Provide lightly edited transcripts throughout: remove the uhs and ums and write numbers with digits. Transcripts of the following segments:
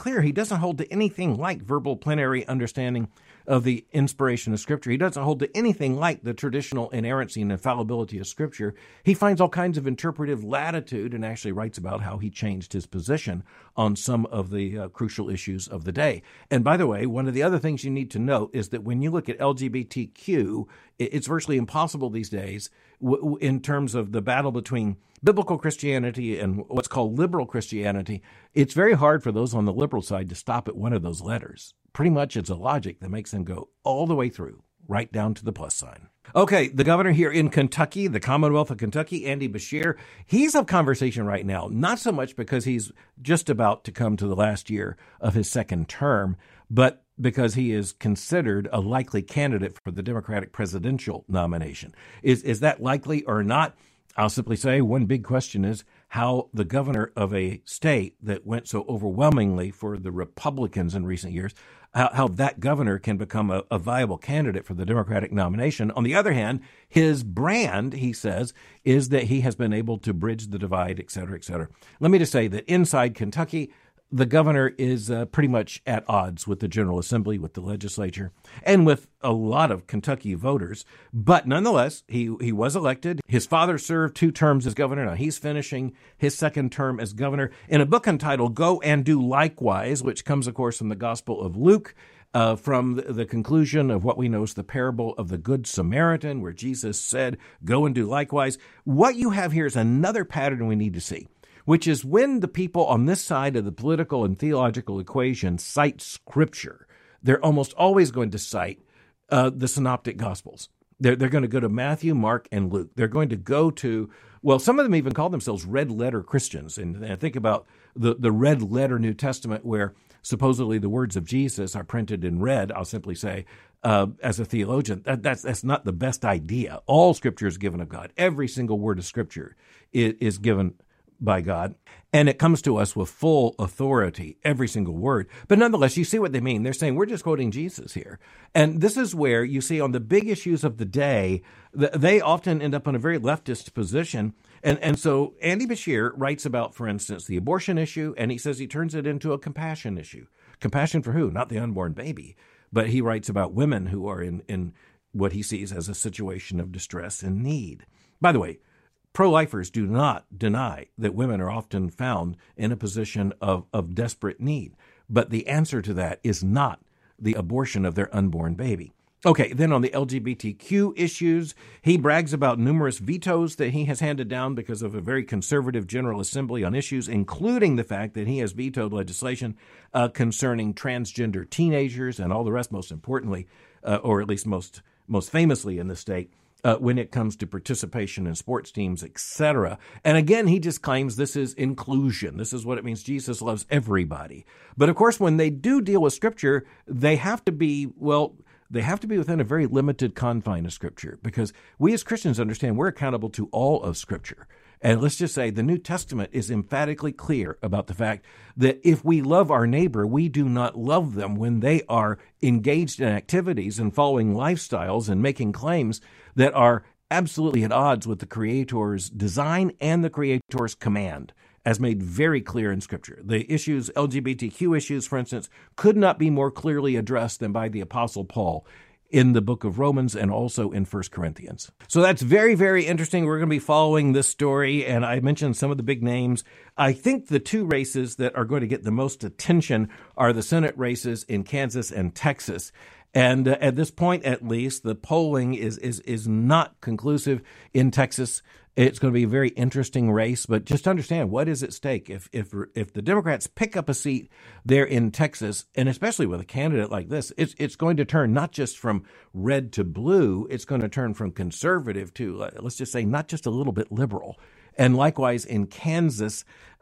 clear. He doesn't hold to anything like verbal plenary understanding of the inspiration of Scripture. He doesn't hold to anything like the traditional inerrancy and infallibility of Scripture. He finds all kinds of interpretive latitude and actually writes about how he changed his position on some of the crucial issues of the day. And by the way, one of the other things you need to note is that when you look at LGBTQ, it's virtually impossible these days in terms of the battle between biblical Christianity and what's called liberal Christianity. It's very hard for those on the liberal side to stop at one of those letters. Pretty much it's a logic that makes them go all the way through, right down to the plus sign. Okay, the governor here in Kentucky, the Commonwealth of Kentucky, Andy Beshear, he's of conversation right now, not so much because he's just about to come to the last year of his second term, but because he is considered a likely candidate for the Democratic presidential nomination. Is that likely or not? I'll simply say one big question is how the governor of a state that went so overwhelmingly for the Republicans in recent years, how that governor can become a viable candidate for the Democratic nomination. On the other hand, his brand, he says, is that he has been able to bridge the divide, et cetera, et cetera. Let me just say that inside Kentucky, the governor is pretty much at odds with the General Assembly, with the legislature, and with a lot of Kentucky voters. But nonetheless, he was elected. His father served 2 terms as governor. Now he's finishing his second term as governor in a book entitled Go and Do Likewise, which comes, of course, from the Gospel of Luke, from the conclusion of what we know as the parable of the Good Samaritan, where Jesus said, go and do likewise. What you have here is another pattern we need to see, which is when the people on this side of the political and theological equation cite Scripture, they're almost always going to cite the Synoptic Gospels. They're going to go to Matthew, Mark, and Luke. They're going to go to, well, some of them even call themselves red letter Christians. And think about the red letter New Testament where supposedly the words of Jesus are printed in red. I'll simply say, as a theologian, that's not the best idea. All Scripture is given of God. Every single word of Scripture is given by God, and it comes to us with full authority, every single word. But nonetheless, you see what they mean. They're saying, we're just quoting Jesus here. And this is where you see on the big issues of the day, they often end up in a very leftist position. And so Andy Beshear writes about, for instance, the abortion issue, and he says he turns it into a compassion issue. Compassion for who? Not the unborn baby. But he writes about women who are in what he sees as a situation of distress and need. By the way, pro-lifers do not deny that women are often found in a position of desperate need. But the answer to that is not the abortion of their unborn baby. Okay, then on the LGBTQ issues, he brags about numerous vetoes that he has handed down because of a very conservative General Assembly on issues, including the fact that he has vetoed legislation concerning transgender teenagers and all the rest, most importantly, or at least most famously in the state, when it comes to participation in sports teams, etc. And again, he just claims this is inclusion. This is what it means. Jesus loves everybody. But of course, when they do deal with Scripture, they have to be within a very limited confine of Scripture, because we as Christians understand we're accountable to all of Scripture. And let's just say the New Testament is emphatically clear about the fact that if we love our neighbor, we do not love them when they are engaged in activities and following lifestyles and making claims that are absolutely at odds with the Creator's design and the Creator's command, as made very clear in Scripture. The issues, LGBTQ issues, for instance, could not be more clearly addressed than by the Apostle Paul in the book of Romans and also in 1 Corinthians. So that's very, very interesting. We're going to be following this story, and I mentioned some of the big names. I think the 2 races that are going to get the most attention are the Senate races in Kansas and Texas. And at this point, at least, the polling is not conclusive in Texas. It's going to be a very interesting race, but just understand what is at stake. If the Democrats pick up a seat there in Texas, and especially with a candidate like this, it's going to turn not just from red to blue, it's going to turn from conservative to, let's just say, not just a little bit liberal. And likewise in Kansas,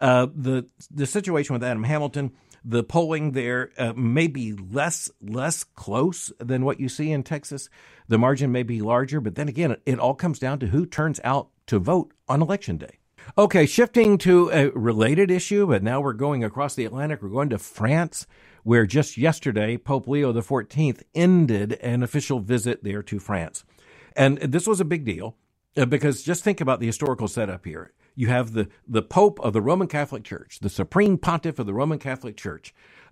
the situation with Adam Hamilton, the polling there may be less close than what you see in Texas. The margin may be larger, but then again, it all comes down to who turns out to vote on Election Day. Okay, shifting to a related issue, but now we're going across the Atlantic. We're going to France, where just yesterday, Pope Leo XIV ended an official visit there to France. And this was a big deal because just think about the historical setup here. You have the Pope of the Roman Catholic Church, the Supreme Pontiff of the Roman Catholic Church,